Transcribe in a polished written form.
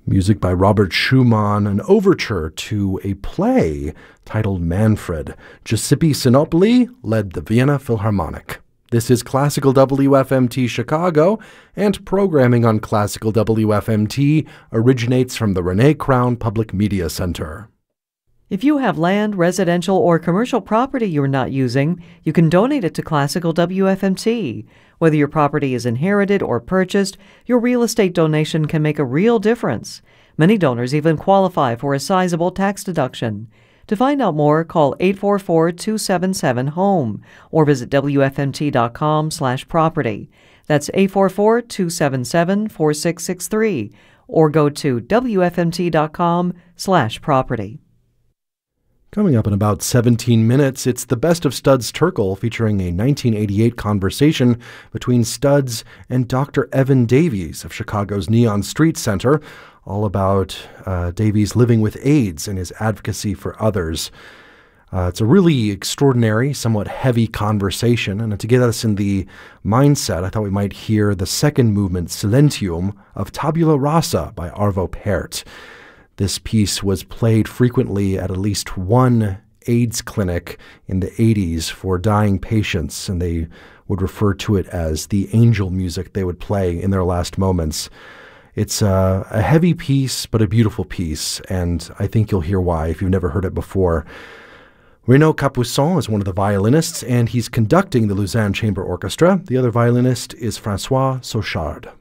Music by Robert Schumann, an overture to a play titled Manfred. Giuseppe Sinopoli led the Vienna Philharmonic. This is Classical WFMT Chicago, and programming on Classical WFMT originates from the Renee Crown Public Media Center. If you have land, residential, or commercial property you're not using, you can donate it to Classical WFMT. Whether your property is inherited or purchased, your real estate donation can make a real difference. Many donors even qualify for a sizable tax deduction. To find out more, call 844-277-HOME or visit WFMT.com/property. That's 844-277-4663 or go to WFMT.com/property. Coming up in about 17 minutes, it's the Best of Studs Terkel, featuring a 1988 conversation between Studs and Dr. Evan Davies of Chicago's Neon Street Center, all about Davies living with AIDS and his advocacy for others. It's a really extraordinary, somewhat heavy conversation, and to get us in the mindset, I thought we might hear the second movement, Silentium, of Tabula Rasa by Arvo Pärt. This piece was played frequently at least one AIDS clinic in the 80s for dying patients, and they would refer to it as the angel music they would play in their last moments. It's a heavy piece, but a beautiful piece, and I think you'll hear why if you've never heard it before. Renaud Capuçon is one of the violinists, and he's conducting the Lausanne Chamber Orchestra. The other violinist is François Sauchard.